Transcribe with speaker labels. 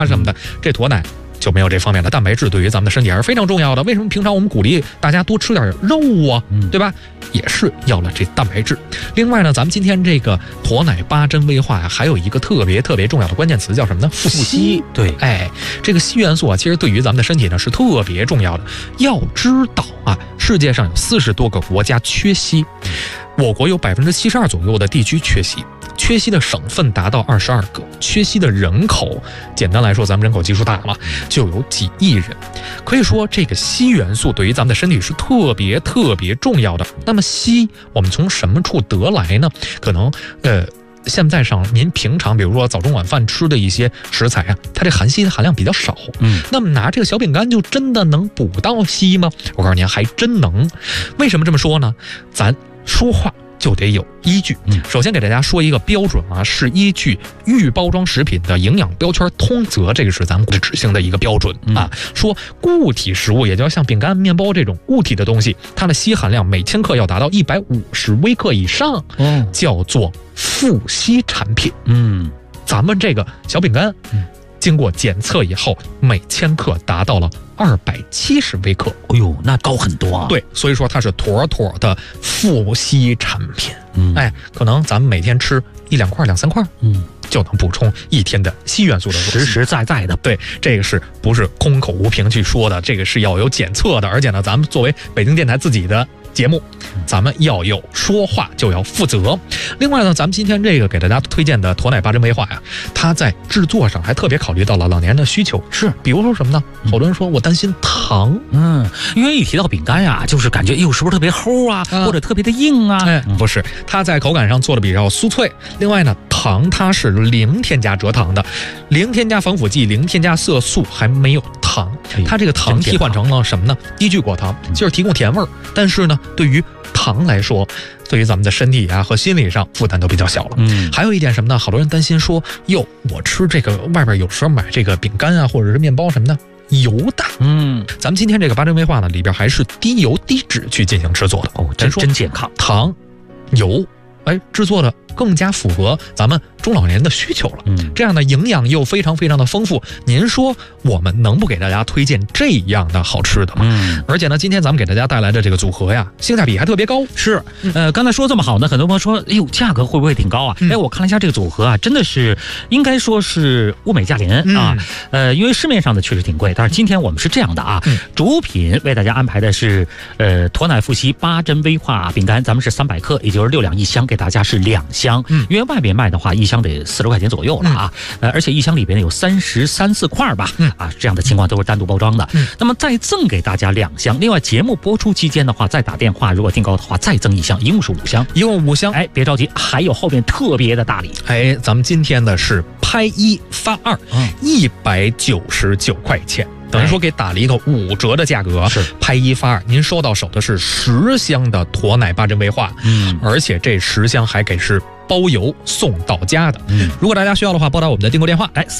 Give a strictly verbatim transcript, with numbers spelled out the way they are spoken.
Speaker 1: 什么的，这驼奶就没有这方面的蛋白质，对于咱们的身体还是非常重要的。为什么平常我们鼓励大家多吃点肉啊，对吧？也是要了这蛋白质。另外呢，咱们今天这个驼奶八珍微化呀，还有一个特别特别重要的关键词叫什么呢？富硒。对，哎，这个硒元素啊，其实对于咱们的身体呢是特别重要的。要知道啊，世界上有四十多个国家缺硒，我国有百分之七十二左右的地区缺硒。缺硒的省份达到二十二个，缺硒的人口，简单来说，咱们人口基数大嘛，就有几亿人。可以说，这个硒元素对于咱们的身体是特别特别重要的。那么硒，我们从什么处得来呢？可能，呃。现在上您平常比如说早中晚饭吃的一些食材啊，它这含硒的含量比较少，嗯，那么拿这个小饼干就真的能补到硒吗？我告诉您，还真能。为什么这么说呢？咱说话就得有依据。首先给大家说一个标准啊，是依据预包装食品的营养标签通则，这个是咱们执行的一个标准啊。说固体食物，也就像饼干、面包这种固体的东西，它的硒含量每千克要达到一百五十微克以上，哦，叫做富硒产品。嗯，咱们这个小饼干，嗯，经过检测以后，每千克达到了二百七十微克。
Speaker 2: 哎呦，那高很多啊！
Speaker 1: 对，所以说它是妥妥的富硒产品。嗯，哎，可能咱们每天吃一两块、两三块，嗯，就能补充一天的硒元素的，
Speaker 2: 实实在在的。
Speaker 1: 对，这个是不是空口无凭去说的？这个是要有检测的，而且呢，咱们作为北京电台自己的节目，咱们要有说话就要负责。另外呢，咱们今天这个给大家推荐的驼奶八珍微化呀，它在制作上还特别考虑到了老年人的需求。是，比如说什么呢？好多人说我担心糖，
Speaker 2: 嗯，因为一提到饼干呀，就是感觉哟，是不是特别齁啊，啊或者特别的硬啊？
Speaker 1: 哎，不是，它在口感上做的比较酥脆。另外呢，糖它是零添加蔗糖的，零添加防腐剂，零添加色素，还没有糖。它这个糖替换成了什么呢？低聚果糖，就是提供甜味儿。但是呢，对于糖来说，对于咱们的身体啊和心理上负担都比较小了。嗯，还有一点什么呢？好多人担心说，哟，我吃这个外边有时候买这个饼干啊，或者是面包什么的，油大。嗯，咱们今天这个八珍微化呢，里边还是低油低脂去进行制作的。
Speaker 2: 哦，真真健康。
Speaker 1: 糖、油，哎，制作的更加符合咱们中老年人的需求了。嗯，这样的营养又非常非常的丰富。您说我们能不给大家推荐这样的好吃的吗？嗯，而且呢，今天咱们给大家带来的这个组合呀，性价比还特别高。
Speaker 2: 是，呃，刚才说这么好呢，很多朋友说，哎呦，价格会不会挺高啊？嗯、哎，我看了一下这个组合啊，真的是应该说是物美价廉、嗯、啊。呃，因为市面上的确实挺贵，但是今天我们是这样的啊，嗯、主品为大家安排的是呃驼奶富硒八珍微化饼干，咱们是三百克，也就是六两一箱，给大家是两箱。嗯，因为外边卖的话，一箱得四十块钱左右了啊。嗯、呃，而且一箱里边有三十三四块吧。嗯啊，这样的情况都是单独包装的。嗯，那么再赠给大家两箱。另外，节目播出期间的话，再打电话，如果订购的话，再赠一箱，一共是五箱，
Speaker 1: 一共五箱。
Speaker 2: 哎，别着急，还有后面特别的大礼。
Speaker 1: 哎，咱们今天的是拍一发二，一百九十九块钱。等于说给打了一个五折的价格，是拍一发二，您收到手的是十箱的驼奶八珍微化，嗯，而且这十箱还给是包邮送到家的。嗯，如果大家需要的话，拨打我们的订购电话来。